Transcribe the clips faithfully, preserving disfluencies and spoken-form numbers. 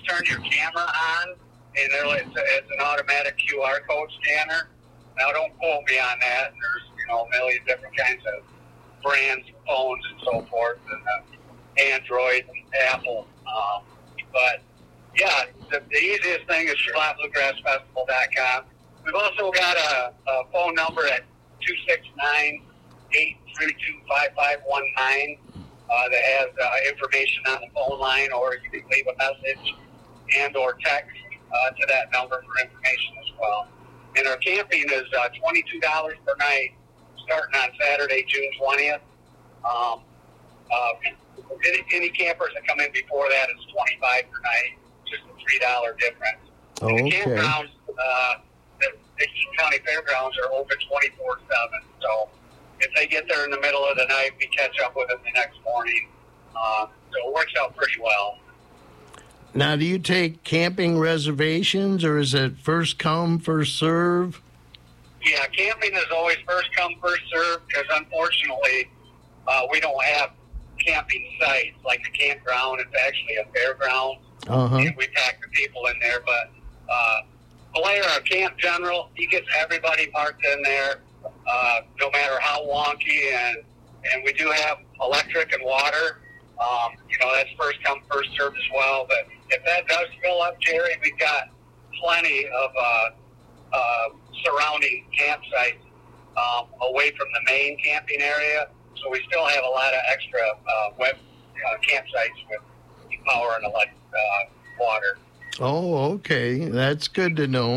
turn your camera on, and it'll, it's, a, it's an automatic Q R code scanner. Now, don't quote me on that. There's, you know, a million different kinds of brands, phones, and so forth, and uh, Android, and Apple. Um, but, yeah, the, the easiest thing is Charlotte Bluegrass Festival dot com. We've also got a, a phone number at two six nine, eight three two, five five one nine uh, that has uh, information on the phone line, or you can leave a message and or text uh, to that number for information as well. And our camping is uh, twenty-two dollars per night, starting on Saturday, June twentieth. Um, uh, any, any campers that come in before that is twenty-five dollars per night, just a three dollars difference. Oh, and the okay. campgrounds, uh, the, the Keene County Fairgrounds are open twenty-four seven. So if they get there in the middle of the night, we catch up with them the next morning. Uh, so it works out pretty well. Now, do you take camping reservations, or is it first come, first serve? Yeah, camping is always first come, first serve, because unfortunately, uh, we don't have camping sites like the campground. It's actually a fairground, Uh-huh. and we pack the people in there. But uh, Blair, our camp general, he gets everybody parked in there, uh, no matter how wonky, and and we do have electric and water. Um, you know, that's first come, first serve as well. But if that does fill up, Jerry, we've got plenty of uh, uh, surrounding campsites um, away from the main camping area. So we still have a lot of extra uh, web uh, campsites with power and electric uh, water. Oh, okay. That's good to know.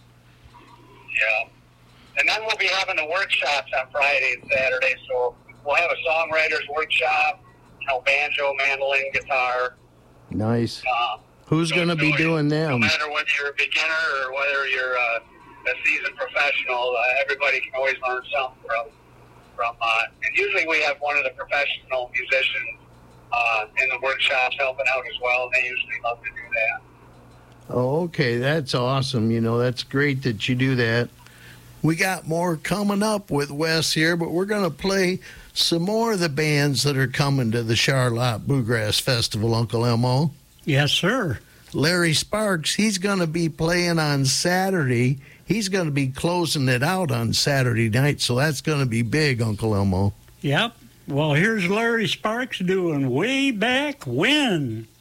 Yeah. And then we'll be having the workshops on Friday and Saturday. So we'll have a songwriters workshop, you know, banjo, mandolin, guitar. Nice. Uh, Who's so going to be no- doing No them? matter whether you're a beginner or whether you're uh, a seasoned professional, uh, everybody can always learn something from. from uh, and usually we have one of the professional musicians uh, in the workshops helping out as well. And they usually love to do that. Oh, okay. That's awesome. You know, that's great that you do that. We got more coming up with Wes here, but we're going to play some more of the bands that are coming to the Charlotte Bluegrass Festival, Uncle Elmo. Yes, sir. Larry Sparks, he's going to be playing on Saturday. He's going to be closing it out on Saturday night, so that's going to be big, Uncle Elmo. Yep. Well, here's Larry Sparks doing Way Back When.